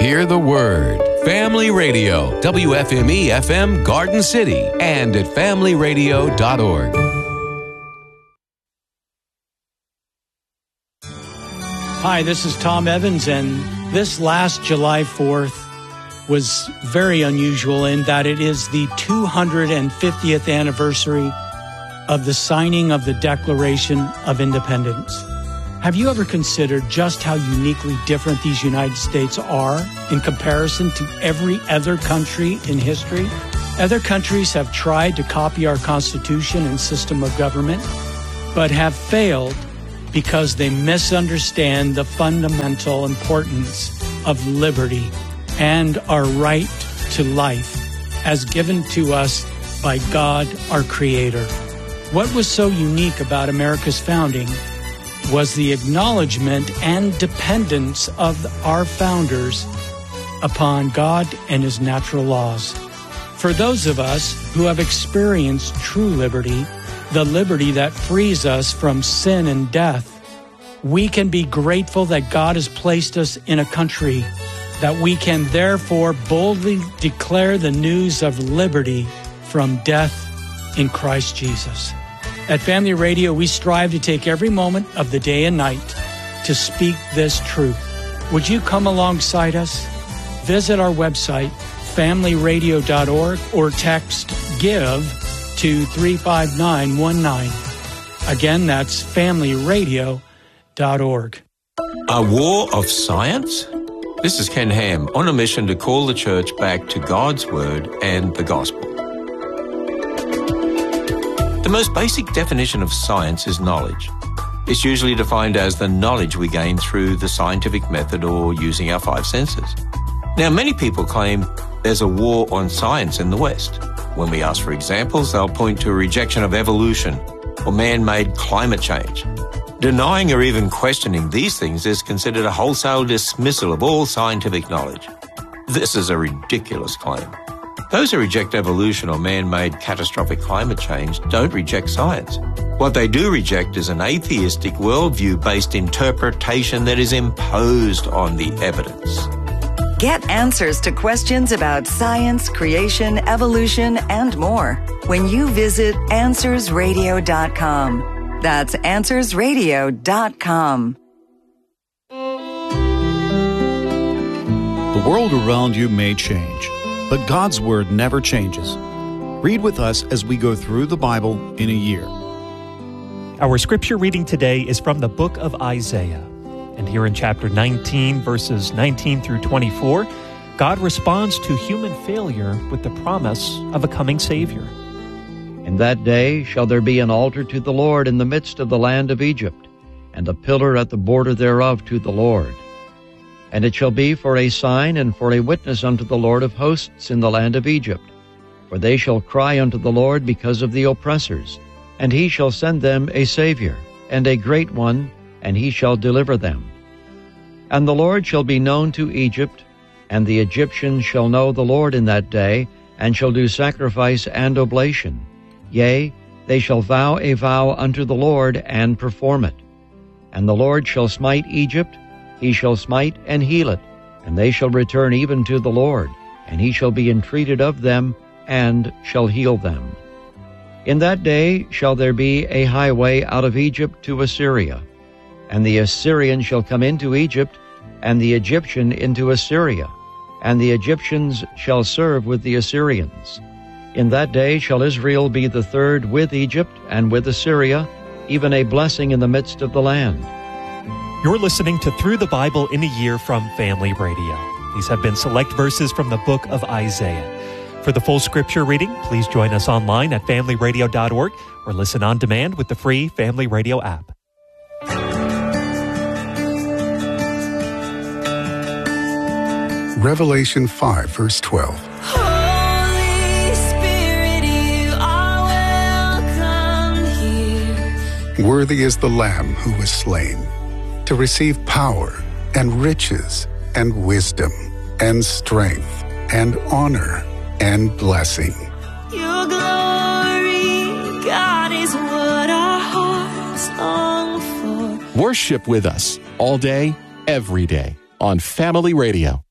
hear the word. Family Radio, WFME-FM Garden City, and at familyradio.org. Hi, this is Tom Evans, and this last July 4th was very unusual in that it is the 250th anniversary of the signing of the Declaration of Independence. Have you ever considered just how uniquely different these United States are in comparison to every other country in history? Other countries have tried to copy our Constitution and system of government, but have failed because they misunderstand the fundamental importance of liberty and our right to life as given to us by God, our Creator. What was so unique about America's founding was the acknowledgement and dependence of our founders upon God and His natural laws. For those of us who have experienced true liberty, the liberty that frees us from sin and death, we can be grateful that God has placed us in a country that we can therefore boldly declare the news of liberty from death in Christ Jesus. At Family Radio, we strive to take every moment of the day and night to speak this truth. Would you come alongside us? Visit our website, familyradio.org, or text GIVE to 35919. Again, that's familyradio.org. A war of science? This is Ken Ham on a mission to call the church back to God's Word and the Gospel. The most basic definition of science is knowledge. It's usually defined as the knowledge we gain through the scientific method or using our five senses. Now, many people claim there's a war on science in the West. When we ask for examples, they'll point to a rejection of evolution or man-made climate change. Denying or even questioning these things is considered a wholesale dismissal of all scientific knowledge. This is a ridiculous claim. Those who reject evolution or man-made catastrophic climate change don't reject science. What they do reject is an atheistic worldview-based interpretation that is imposed on the evidence. Get answers to questions about science, creation, evolution, and more when you visit AnswersRadio.com. That's AnswersRadio.com. The world around you may change, but God's Word never changes. Read with us as we go through the Bible in a year. Our scripture reading today is from the book of Isaiah. And here in chapter 19, verses 19 through 24, God responds to human failure with the promise of a coming Savior. In that day shall there be an altar to the Lord in the midst of the land of Egypt, and a pillar at the border thereof to the Lord. And it shall be for a sign and for a witness unto the Lord of hosts in the land of Egypt. For they shall cry unto the Lord because of the oppressors, and He shall send them a Savior, and a great one, and He shall deliver them. And the Lord shall be known to Egypt, and the Egyptians shall know the Lord in that day, and shall do sacrifice and oblation. Yea, they shall vow a vow unto the Lord, and perform it. And the Lord shall smite Egypt, He shall smite and heal it, and they shall return even to the Lord, and He shall be entreated of them, and shall heal them. In that day shall there be a highway out of Egypt to Assyria, and the Assyrian shall come into Egypt, and the Egyptian into Assyria, and the Egyptians shall serve with the Assyrians. In that day shall Israel be the third with Egypt and with Assyria, even a blessing in the midst of the land. You're listening to Through the Bible in a Year from Family Radio. These have been select verses from the book of Isaiah. For the full scripture reading, please join us online at familyradio.org or listen on demand with the free Family Radio app. Revelation 5, verse 12. Holy Spirit, you are welcome here. Worthy is the Lamb who was slain to receive power and riches and wisdom and strength and honor and blessing. Your glory, God, is what our hearts long for. Worship with us all day, every day on Family Radio.